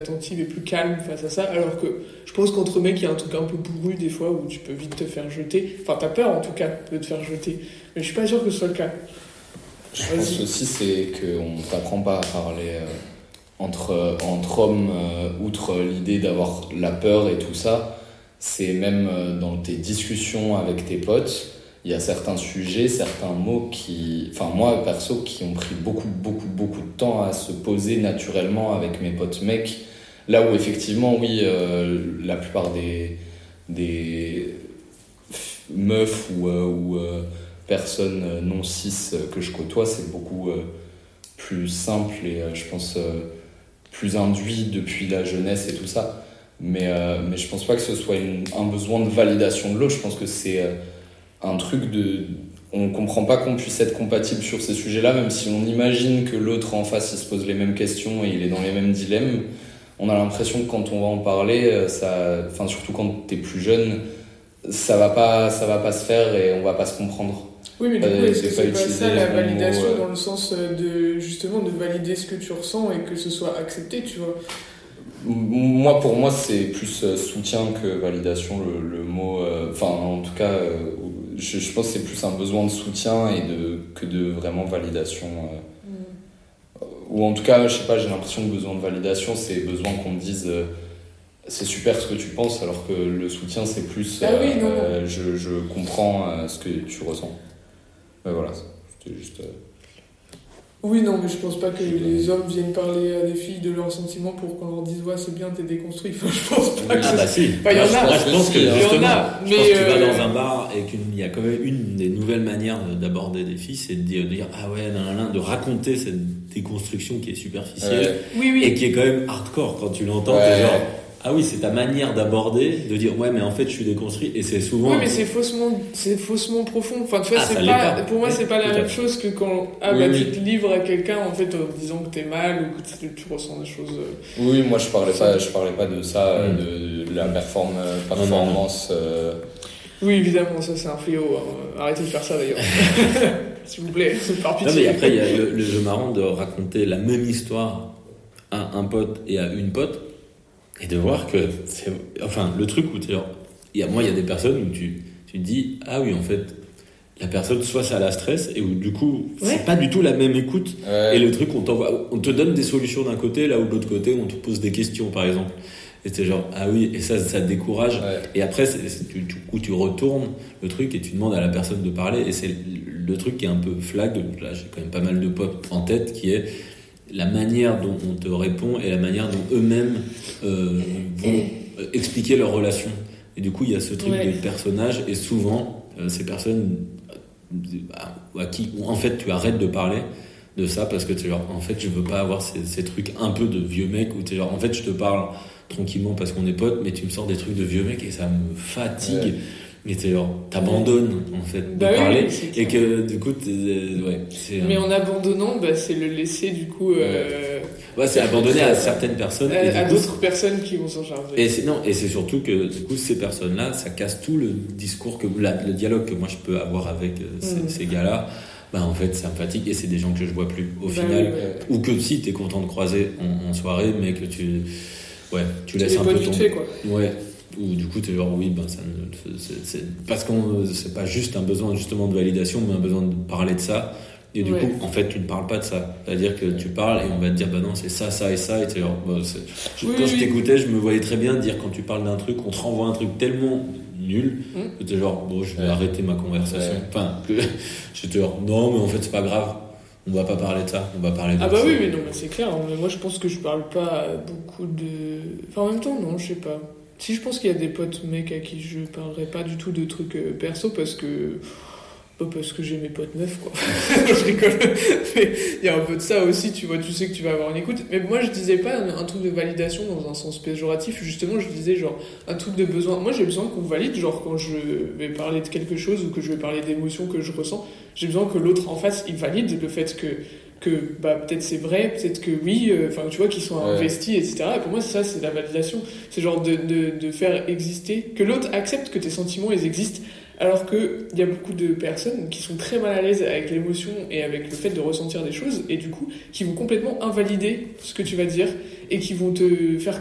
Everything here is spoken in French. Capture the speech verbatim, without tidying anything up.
attentive et plus calme face à ça, alors que je pense qu'entre mecs il y a un truc un peu bourru des fois où tu peux vite te faire jeter, enfin t'as peur en tout cas de te faire jeter, mais je suis pas sûr que ce soit le cas. Je Vas-y. pense aussi c'est qu'on t'apprend pas à parler euh, entre, entre hommes, euh, outre l'idée d'avoir la peur et tout ça, c'est même euh, dans tes discussions avec tes potes, il y a certains sujets, certains mots qui, enfin moi perso, qui ont pris beaucoup beaucoup beaucoup de temps à se poser naturellement avec mes potes mecs. Là où effectivement, oui, euh, la plupart des, des meufs ou, euh, ou euh, personnes non cis que je côtoie, c'est beaucoup euh, plus simple et euh, je pense euh, plus induit depuis la jeunesse et tout ça. Mais, euh, mais je pense pas que ce soit une, un besoin de validation de l'autre. Je pense que c'est euh, un truc de... On comprend pas qu'on puisse être compatible sur ces sujets-là, même si on imagine que l'autre en face, il se pose les mêmes questions et il est dans les mêmes dilemmes. On a l'impression que quand on va en parler, ça, enfin surtout quand t'es plus jeune, ça va pas, ça va pas se faire et on va pas se comprendre. Oui, mais du coup, euh, est-ce que c'est pas ça la validation mots, euh... dans le sens de justement de valider ce que tu ressens et que ce soit accepté, tu vois? Moi, pour moi, c'est plus soutien que validation le, le mot. Enfin, euh, en tout cas, euh, je, je pense que c'est plus un besoin de soutien et de que de vraiment validation. Euh, Ou en tout cas, je sais pas, j'ai l'impression que besoin de validation, c'est besoin qu'on me dise euh, c'est super ce que tu penses, alors que le soutien, c'est plus euh, ah oui, non, non. Euh, je, je comprends euh, ce que tu ressens. Mais voilà, c'était juste. Euh... Oui, non, mais je pense pas que les hommes viennent parler à des filles de leurs sentiments pour qu'on leur dise ouais, c'est bien, t'es déconstruit. Enfin, je pense pas que ah, bah si. Enfin, il y en a. Moi, je pense que justement, a, je mais pense que tu euh... vas dans un bar et qu'il y a quand même une des nouvelles manières d'aborder des filles, c'est de dire ah ouais, nan, nan, nan, de raconter cette déconstruction qui est superficielle ouais. oui, oui. et qui est quand même hardcore quand tu l'entends. Ouais. T'es genre ah oui, c'est ta manière d'aborder, de dire ouais, mais en fait, je suis déconstruit et c'est souvent. Oui, mais c'est faussement, c'est faussement profond. Enfin, tu vois, ah, c'est pas, pas, pour moi, oui, c'est pas la même chose que quand ah, oui, bah, oui. tu te livres à quelqu'un en fait en disant que t'es mal ou que tu, tu ressens des choses. Oui, moi je parlais pas, je parlais pas de ça, mm. de, de la perform, performance. Non, non, non. Euh... Oui, évidemment, ça c'est un fléau. Hein. Arrêtez de faire ça d'ailleurs. S'il vous plaît, par pitié. Non, mais après, il y a le, le jeu marrant de raconter la même histoire à un pote et à une pote. Et de voir que, c'est, enfin, le truc où tu il y a, moi, il y a des personnes où tu, tu te dis, ah oui, en fait, la personne, soit ça la stresse, et où du coup, ouais. c'est pas du tout la même écoute. Ouais. Et le truc, on t'envoie, on te donne des solutions d'un côté, là où de l'autre côté, on te pose des questions, par exemple. Et c'est genre, ah oui, et ça, ça te décourage. Ouais. Et après, c'est, c'est, tu, du coup, tu retournes le truc et tu demandes à la personne de parler. Et c'est le truc qui est un peu flag. Là, j'ai quand même pas mal de potes en tête qui est la manière dont on te répond et la manière dont eux-mêmes euh, vont expliquer leur relation. Et du coup, il y a ce truc ouais. de personnage et souvent, euh, ces personnes bah, à qui, en fait, tu arrêtes de parler de ça parce que tu es genre, en fait, je veux pas avoir ces, ces trucs un peu de vieux mec où tu es genre, en fait, je te parle tranquillement parce qu'on est potes, mais tu me sors des trucs de vieux mec et ça me fatigue. Ouais. Mais t'es genre, t'abandonnes en fait de bah parler oui, et que du coup, t'es, ouais. C'est, mais en abandonnant, bah, c'est le laisser du coup. Euh, ouais, c'est abandonner à certaines personnes. À, et à coup, d'autres personnes qui vont s'en charger. Et c'est, non, et c'est surtout que du coup, ces personnes-là, ça casse tout le discours, que, la, le dialogue que moi je peux avoir avec euh, ces, mmh. ces gars-là. Bah en fait, ça me fatigue et c'est des gens que je vois plus au bah final. Oui, ouais. Ou que si t'es content de croiser en, en soirée, mais que tu. Ouais, tu laisses un peu ton. Fait, quoi. Ouais. Ou du coup t'es genre oui ben ça c'est, c'est parce qu'on c'est pas juste un besoin justement de validation mais un besoin de parler de ça et du ouais. coup en fait tu ne parles pas de ça, c'est-à-dire que tu parles et on va te dire bah non c'est ça ça et ça et t'es genre bah, c'est... Je, oui, quand oui. je t'écoutais je me voyais très bien dire quand tu parles d'un truc on te renvoie un truc tellement nul mmh. que t'es genre bon je vais ouais. arrêter ma conversation ouais. enfin que j'étais genre non mais en fait c'est pas grave. On va pas parler de ça, on va parler de ah bah ça. oui mais non mais c'est clair mais moi je pense que je parle pas beaucoup de enfin en même temps non je sais pas. Si je pense qu'il y a des potes mecs à qui je parlerai pas du tout de trucs euh, perso parce que pas parce que j'ai mes potes meufs quoi. Je rigole. Mais il y a un peu de ça aussi, tu vois, tu sais que tu vas avoir une écoute. Mais moi je disais pas un, un truc de validation dans un sens péjoratif, justement je disais genre un truc de besoin. Moi j'ai besoin qu'on valide, genre quand je vais parler de quelque chose ou que je vais parler d'émotions que je ressens, j'ai besoin que l'autre en face il valide le fait que que bah peut-être c'est vrai, peut-être que oui, enfin euh, tu vois qu'ils sont ouais. investis, et cetera. Et pour moi ça c'est la validation, c'est genre de de de faire exister, que l'autre accepte que tes sentiments ils existent, Alors qu'il y a beaucoup de personnes qui sont très mal à l'aise avec l'émotion et avec le fait de ressentir des choses, et du coup, qui vont complètement invalider ce que tu vas dire, et qui vont te faire